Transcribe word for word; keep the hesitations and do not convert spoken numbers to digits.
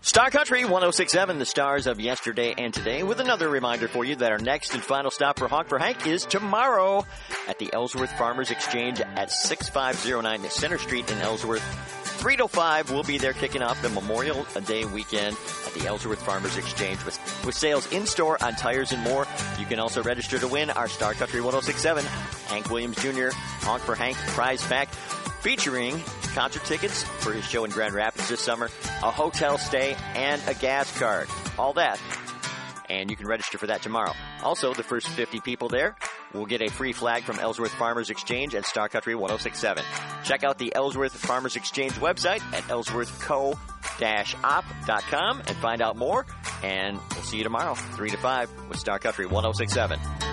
Star Country one oh six point seven, the stars of yesterday and today, with another reminder for you that our next and final stop for Honk for Hank is tomorrow at the Ellsworth Farmers Exchange at sixty-five oh nine Center Street in Ellsworth. three to five, we'll be there kicking off the Memorial Day weekend at the Ellsworth Farmers Exchange with, with sales in-store on tires and more. You can also register to win our Star Country one oh six point seven Hank Williams Junior Honk for Hank prize pack, featuring concert tickets for his show in Grand Rapids this summer, a hotel stay, and a gas card. All that. And you can register for that tomorrow. Also, the first fifty people there will get a free flag from Ellsworth Farmers Exchange and Star Country one oh six point seven. Check out the Ellsworth Farmers Exchange website at ellsworth co dash op dot com and find out more. And we'll see you tomorrow, three to five, with Star Country one oh six point seven.